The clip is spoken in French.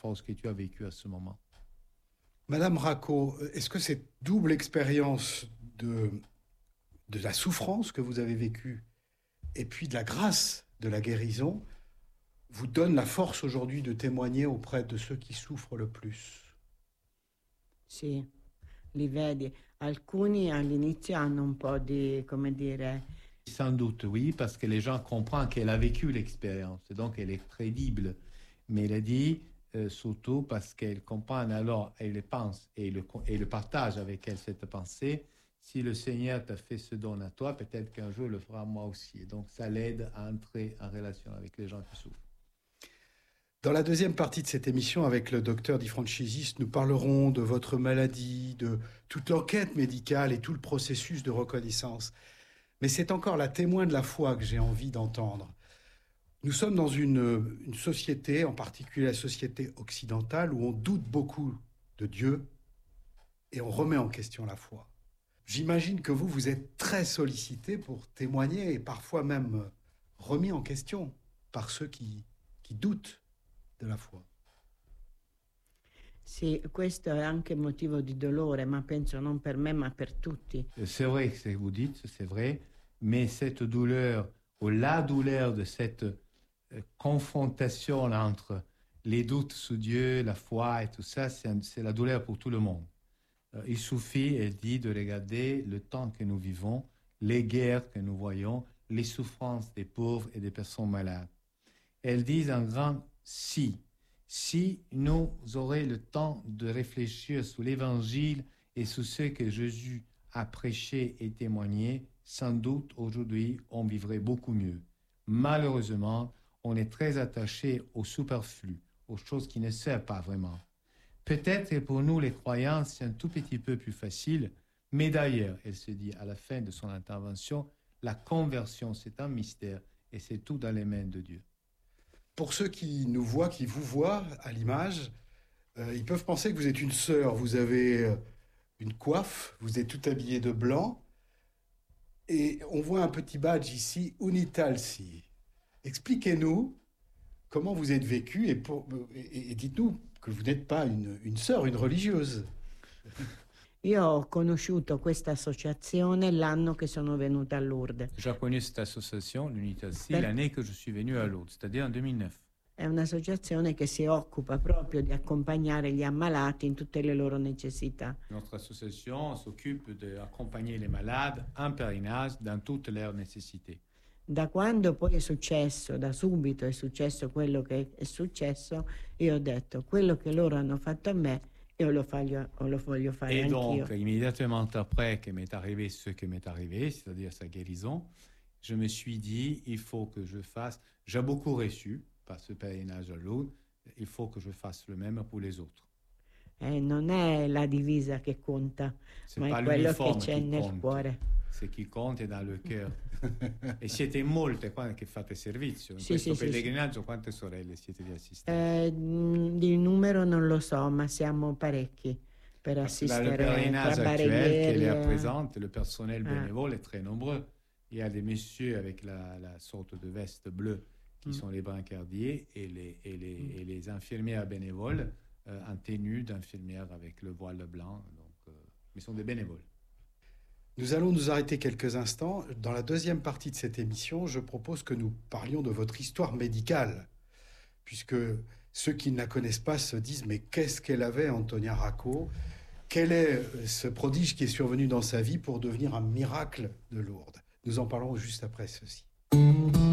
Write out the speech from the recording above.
force que tu as vécue à ce moment. Madame Racco, est-ce que cette double expérience de la souffrance que vous avez vécue et puis de la grâce de la guérison vous donne la force aujourd'hui de témoigner auprès de ceux qui souffrent le plus? Sì, li vedi. Alcuni all'inizio hanno un po' di, come dire... Sans doute, oui, parce que les gens comprennent qu'elle a vécu l'expérience, et donc elle est crédible. Mais elle a dit, surtout parce qu'elle comprend, alors elle le pense et le partage avec elle cette pensée. Si le Seigneur t'a fait ce don à toi, peut-être qu'un jour il le fera à moi aussi. Et donc ça l'aide à entrer en relation avec les gens qui souffrent. Dans la deuxième partie de cette émission, avec le docteur Di Franceschis, nous parlerons de votre maladie, de toute l'enquête médicale et tout le processus de reconnaissance. Mais c'est encore la témoin de la foi que j'ai envie d'entendre. Nous sommes dans une société, en particulier la société occidentale, où on doute beaucoup de Dieu et on remet en question la foi. J'imagine que vous êtes très sollicité pour témoigner et parfois même remis en question par ceux qui doutent de la foi. Sì, questo è anche motivo di dolore, ma penso non per me, ma per tutti. C'est vrai ce que vous dites, c'est vrai, mais cette douleur, ou la douleur de cette confrontation entre les doutes sur Dieu, la foi et tout ça, c'est la douleur pour tout le monde. Il suffit, elle dit, de regarder le temps que nous vivons, les guerres que nous voyons, les souffrances des pauvres et des personnes malades. Elle dit un grand si. Si nous aurions le temps de réfléchir sur l'Évangile et sur ce que Jésus a prêché et témoigné, sans doute aujourd'hui on vivrait beaucoup mieux. Malheureusement, on est très attaché au superflu, aux choses qui ne servent pas vraiment. Peut-être que pour nous les croyants c'est un tout petit peu plus facile, mais d'ailleurs, elle se dit à la fin de son intervention, la conversion c'est un mystère et c'est tout dans les mains de Dieu. Pour ceux qui nous voient, qui vous voient à l'image, ils peuvent penser que vous êtes une sœur. Vous avez une coiffe, vous êtes tout habillé de blanc. Et on voit un petit badge ici, Unitalsi. Expliquez-nous comment vous êtes vécu et dites-nous que vous n'êtes pas une sœur, une religieuse. Io ho conosciuto questa associazione l'anno che sono venuta a Lourdes. J'ai connu cette association, l'Unitalsi, l'année que je suis venu à Lourdes, c'est-à-dire en 2009. È un'associazione che si occupa proprio di accompagnare gli ammalati in tutte le loro necessità. Notre association s'occupe d'accompagner les malades en pèlerinage dans toutes leurs nécessités. Da quando poi è successo, da subito è successo quello che è successo, io ho detto, quello che loro hanno fatto a me, io lo voglio fare et anch'io. donc, immédiatement après que m'est arrivé ce qui m'est arrivé, c'est-à-dire sa guérison, je me suis dit, il faut que je fasse, j'ai beaucoup reçu par ce pèlerinage à Lourdes, il faut que je fasse le même pour les autres. Non è la divisa che conta, C'est ma pas è quello che l'uniforme c'è qui nel compte, cuore. ce qui compte è dans le cœur. E siete molte qua che fate servizio. In Sì, questo sì, pellegrinaggio quante sorelle siete di assistere? Di numero non lo so, ma siamo parecchi per Parce que dans le assistere pèlerinage tra actuel qu'elle est à barellieri. présente, le personnel bénévole est très nombreux. Il y a des messieurs avec la sorte de veste bleue qui sont les brancardiers et les infirmières bénévoles en tenue d'infirmière avec le voile blanc. Donc, ils sont des bénévoles. Nous allons nous arrêter quelques instants. Dans la deuxième partie de cette émission, je propose que nous parlions de votre histoire médicale, puisque ceux qui ne la connaissent pas se disent « Mais qu'est-ce qu'elle avait, Antonia Racco ? Quel est ce prodige qui est survenu dans sa vie pour devenir un miracle de Lourdes ?» Nous en parlerons juste après ceci.